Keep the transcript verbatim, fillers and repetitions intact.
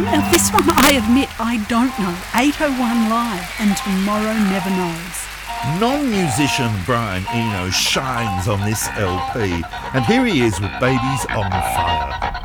Now this one, I admit, I don't know. eight oh one Live and Tomorrow Never Knows. Non-musician Brian Eno shines on this L P, and here he is with Babies on Fire.